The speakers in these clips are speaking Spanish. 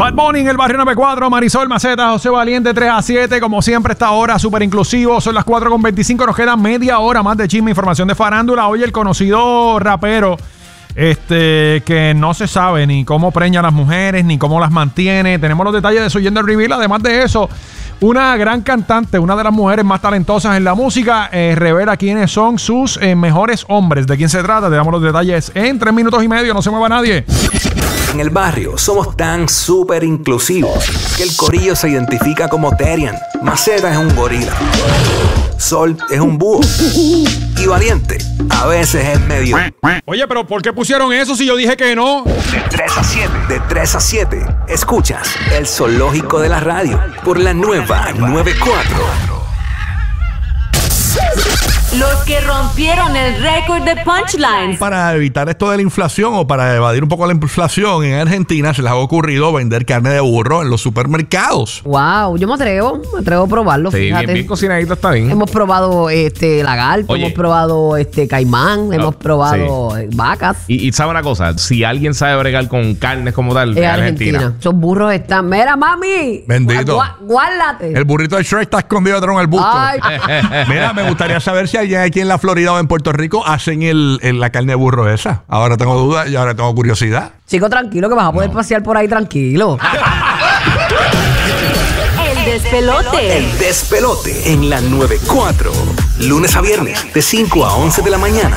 Bad Bunny en el barrio 94, Marisol Maceta, José Valiente, 3 a 7. Como siempre, esta hora súper inclusivo. Son las 4:25. Nos queda media hora más de chisme, información de farándula. Hoy el conocido rapero que no se sabe ni cómo preña a las mujeres, ni cómo las mantiene. Tenemos los detalles de su Gender Reveal. Además de eso, una gran cantante, una de las mujeres más talentosas en la música, revela quiénes son sus mejores hombres. ¿De quién se trata? Te damos los detalles en 3 minutos y medio. No se mueva nadie. En el barrio somos tan súper inclusivos que el corillo se identifica como Terian. Maceta es un gorila. Sol es un búho. Y Valiente a veces es medio. Oye, pero ¿por qué pusieron eso si yo dije que no? De 3 a 7. De 3 a 7. Escuchas el zoológico de la radio por la nueva 94. Los que rompieron el récord de punchlines. Para evitar esto de la inflación o para evadir un poco la inflación, en Argentina se les ha ocurrido vender carne de burro en los supermercados. Wow, yo me atrevo a probarlo. Sí, fíjate. bien cocinadito está bien. Hemos probado lagarto, hemos probado caimán, hemos probado vacas. Y sabe una cosa, si alguien sabe bregar con carnes como tal, es Argentina. Esos burros están. Mira, mami. Bendito. Guárdate. El burrito de Shrek está escondido detrás del busto. Ay. Mira, me gustaría saber si alguien aquí en la Florida o en Puerto Rico hacen la carne de burro esa. Ahora tengo dudas y ahora tengo curiosidad. Chico, tranquilo, que vas a poder pasear por ahí tranquilo. El despelote. El despelote en la 94. Lunes a viernes de 5 a 11 de la mañana.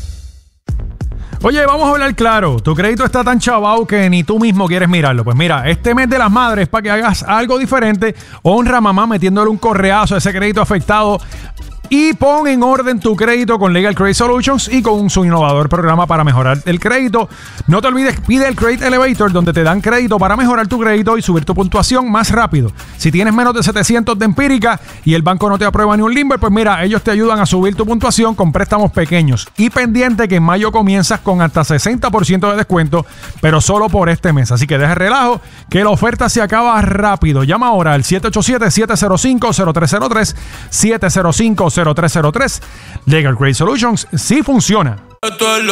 Oye, vamos a hablar claro. Tu crédito está tan chavao que ni tú mismo quieres mirarlo. Pues mira, este mes de las madres, para que hagas algo diferente, honra a mamá metiéndole un correazo a ese crédito afectado. Y pon en orden tu crédito con Legal Credit Solutions y con su innovador programa para mejorar el crédito. No te olvides, pide el Credit Elevator, donde te dan crédito para mejorar tu crédito y subir tu puntuación más rápido. Si tienes menos de 700 de empírica y el banco no te aprueba ni un limber, pues mira, ellos te ayudan a subir tu puntuación con préstamos pequeños. Y pendiente que en mayo comienzas con hasta 60% de descuento, pero solo por este mes. Así que deja el relajo, que la oferta se acaba rápido. Llama ahora al 787-705-0303, 705-0303. Legal Credit Solutions sí funciona.